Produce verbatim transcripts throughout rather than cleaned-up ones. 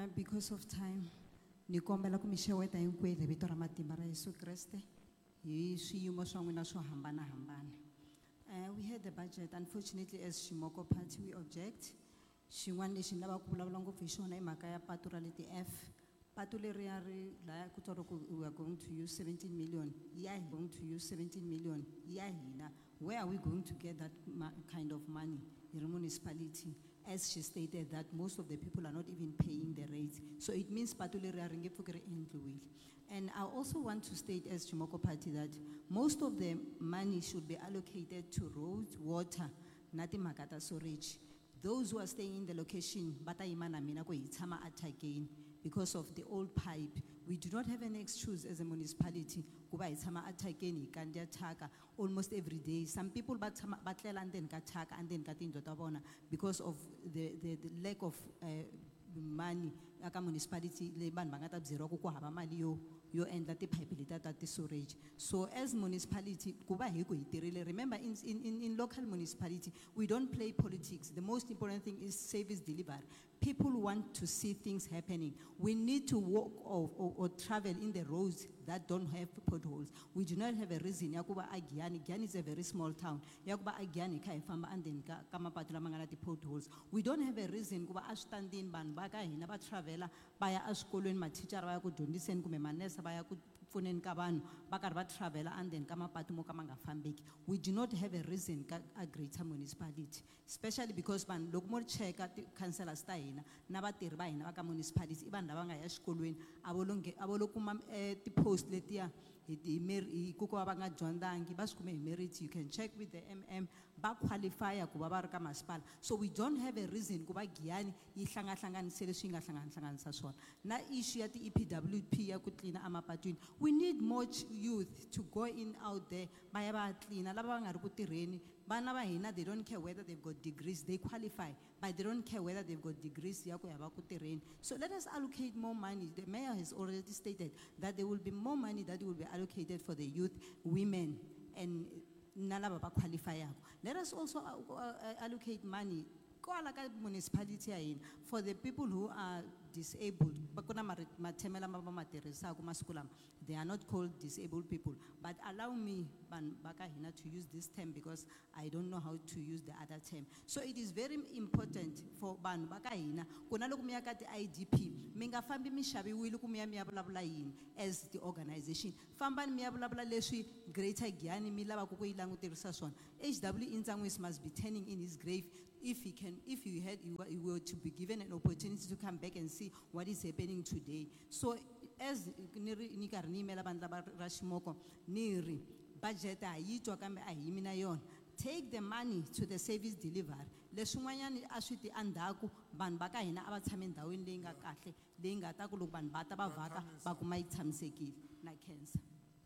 Uh, because of time, ni kombela ku mi xeweta hinkwenu hi vito ra matimba ra Yesu Kreste hi swiyimo swa n'wina swo hambanahambana. Uh, we had the budget, unfortunately as Shimoko party we object. Xin'wana lexi ni lavaka ku vulavula ngopfu hi xona i mhaka ya patu ra le ti-F. Patu leriya ri laya ku tswariwa ku we are going to use seventeen million. Yeah, we're going to use seventeen million. Yeah, hina. Where are we going to get that ma- kind of money? The municipality, as she stated, that most of the people are not even paying the rates. So it means patu leriya ri nge pfuki ri endliwile. And I also want to state as Chimoko Party that most of the money should be allocated to roads, water, nati makata storage. Those who are staying in the location, bata imana mina ko itama again because of the old pipe. We do not have any excuse as a municipality. Kuba itama again ikandia taka almost every day. Some people batama batlela and then kataka and then katin dotabona because of the, the, the lack of uh, money. Aka municipality le ban bangata zero ko haba mali yo yo end that pipe that storage. So as municipality, kuba hiko itirile. Remember in, in, in local municipality, we don't play politics. The most important thing is service delivered. People want to see things happening. We need to walk or, or, or travel in the roads that don't have potholes. We do not have a reason. Yakuba Agiani, Giani is a very small town. Yakuba Agiani, Kaifamba, and then Kamapatula Mangalati potholes. We don't have a reason. Kuba Ashtandin Banbaga, Hinaba Travela, Baya Ashkolun, Maticha, Kudundisen, Kumemanesa, Baya Funen Kaban, Bakarba Travela, and then Kamapatumo Kamanga Fambik. We do not have a reason, a greater municipality, especially because Ban Lokmor check at the councillor Stein. Nabatirba in Nabaka municipality, Iban Nabanga Yashkolwin, Abolonge, Abolokumam, the post letia, the Kukuabanga John Dangi, Baskume merit, you can check with the M M, back qualifier, Kubabarka Maspal. So we don't have a reason, Kubagiani, Yishanga Sangan, Seleshinga Sangan Sangan Saswan. Na issue at the E P W P, Yakutlina Amapatun. We need more youth to go in out there, Bayabatlina, Labanga Rutireni. They don't care whether they've got degrees, they qualify, but they don't care whether they've got degrees. So let us allocate more money. The mayor has already stated that there will be more money that will be allocated for the youth, women, and nalababa qualify. Let us also uh, uh, allocate money municipality for the people who are disabled. They are not called disabled people. But allow me to use this term because I don't know how to use the other term. So it is very important for Ban Bakahina, I D P, Minga Fambi Mishabi will as the organization. Famban Miablabla Leshi, Greater Giani Milaba Languterusason. H W Inzangwis must be turning in his grave if he can, if you had, you were, you were to be given an opportunity to come back and see what is happening today. So, as Nikarni Melabanda Rashimoko, Niri, budget, take the money to the service delivered. Leshumayan Ashiti Andaku, Banbaka in Abataminda, Linga Kate, Linga Takulu Banbata Bavaka, Bakumai Tamseki, like cancer.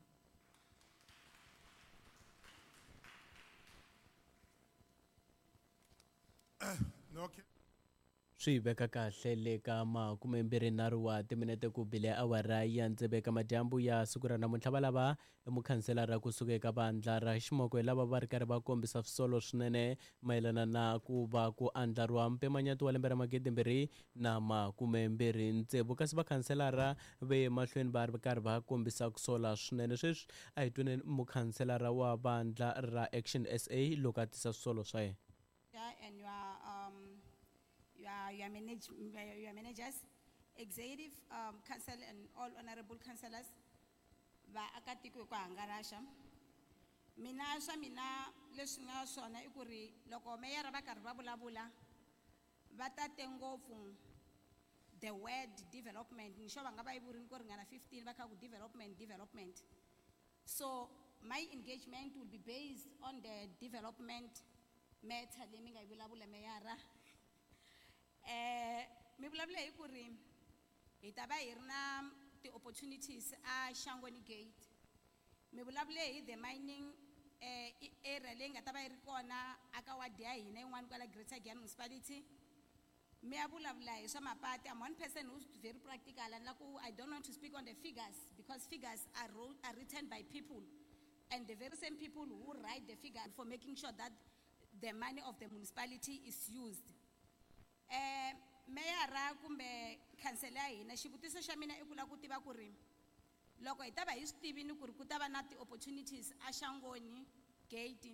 Okay. Swi veka kahle le ka makumembirhi nharhu wa timinete ku bile awara ya ntseve ka madyambu ya siku ra namuntlha va lava mukhanselara kusuka eka vandla ra Ximoko lava va ri karhi va kombisa swisolo swinene mayelana na ku va ku andlariwa mpimanyeto wa lembe ra magidimbirhi na makumembirhi ntsevu kasi vakhanselara ve mahlweni va ri karhi va kombisa ku sola swinene sweswi a hi twini mukhanselara wa vandla ra Action S A loko a tisa swisolo swa yena. And your um, your your, manage, your managers, executive um, council, and all honorable councillors, va akatiko kwa angarasha. Mina swa mina leswi nga swona I ku ri loko meyara va karhi va vulavula va tate ngopfu the word development ngisho va nga va yivurini ku ringana fifteen va kha ku development development. So my engagement will be based on the development matter le mi nga vulavula meyara eh mi vulavula hi ku ri hi ta va hi ri na ti opportunities a Shangweni Gate mi vulavula hi the mining eh area leyi nga ta va yi ri kona aka wadi ya hina yin'wana kwala Greater Giyani municipality mi ya vulavula hi swa mapati. I'm one person who's very practical and like I don't want to speak on the figures because figures are, wrote, are written by people and the very same people who write the figure for making sure that the money of the municipality is used. Uh, Mayor kumbe council ya hina xivutiso xa mina i ku lava ku tiva ku ri loko hi ta va hi swi tivini ku ri ku ta va na ti-opportunities a Xangoni gate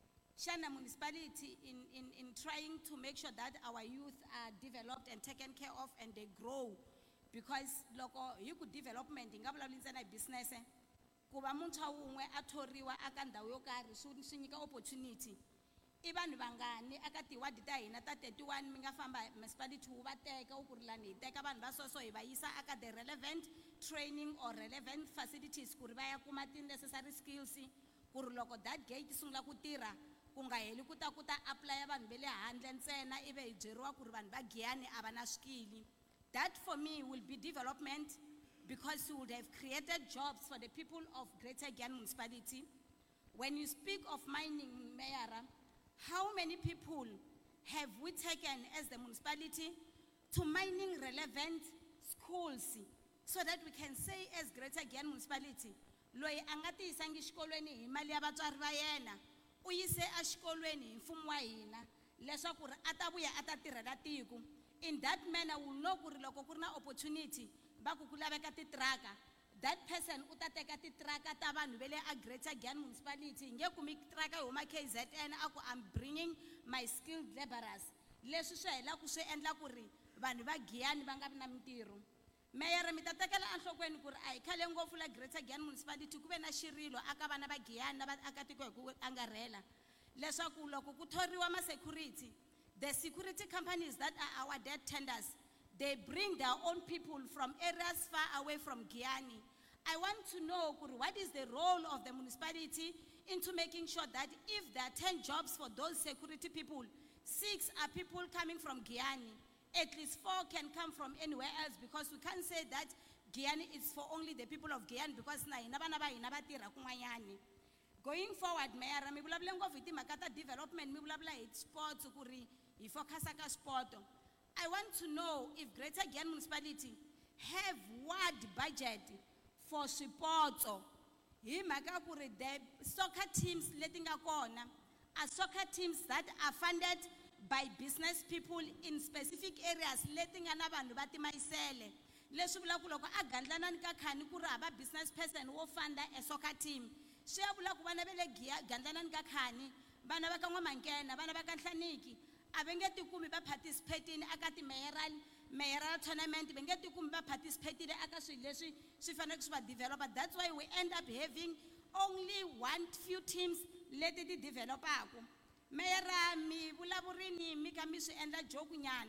xana municipality in, in, in trying to make sure that our youth are developed and taken care of and they grow because loko hi ku development hi nga vulavuli ntsena hi business ku va muntshwa wun'we a thoriwa aka ndhawu yo karhi swi swi nyika opportunity i vanhu vangani aka tiwadi ta hina ta thirty-one mi nga famba municipality wu va teka wu ku ri lani hi teka vanhu va so so hi va yisa aka the relevant training or relevant facilities ku ri va ya kuma ti-necessary skills ku ri loko that gate sungula ku tirha ku nga heli ku ta ku ta apply vanhu va le handle ntsena ive hi byeriwa ku ri vanhu va Giyani a va na swikili. That for me will be development because we would have created jobs for the people of Greater Giyani municipality. When you speak of mining, Mayor, how many people have we taken as the municipality to mining relevant schools so that we can say as Greater Giyani municipality, loyi anga tiyisangi xikolweni hi mali ya vatswari va yena u yise a xikolweni hi mfumo wa hina leswaku ri a ta vuya a ta tirhela tiko. In that manner, we will know ku ri loko ku ri na opportunity va ku ku laveka titraka, that person u ta teka titraka ta vanhu va le a Greater Giyani municipality nge kumi traka hi huma K Z N a ku I'm bringing my skilled laborers. Leswi swi hela ku swi endla ku ri vanhu va Giyani va nga vi na mintirho. Mayor mi ta tekela enhlokweni ku ri a hi khale ngopfu la Greater Giyani municipality ku ve na xirilo aka vana va Giyani na vaakatiko hi ku angarhela leswaku loko ku thoriwa ma security, the security companies that are our debt tenders, they bring their own people from areas far away from Giyani. I want to know what is the role of the municipality into making sure that if there are ten jobs for those security people, six are people coming from Giyani, at least four can come from anywhere else because we can't say that Giyani is for only the people of Giyani because na hina vana va hina va tirha kun'wanyani. Going forward, Mayor, mi vulavula ngopfu hi timhaka ta development, mi vulavula hi sports ku ri hi focus ka sport. I want to know if Greater Giyani municipality have ward budget for sports. Hi mhaka ku ri the soccer teams leti nga kona are soccer teams that are funded by business people in specific areas leti nga na vanhu va timayisele. Leswi vula ku loko a gandlanani ka khani ku ri hava business person wo funda a soccer team. Swi ya vula ku vana va le gandlanani ka khani, vana va ka N'wamankena, vana va ka Nhlaniki a va nge tikumi va participate aka ti-mayoral mayoral tournament, va nge tikumi va participate aka swilo leswi swi fanele swi va developer. That's why we end up having only one few teams leti ti developaku. Mayor mi vulavurini mi ka mi swi endla joke nyana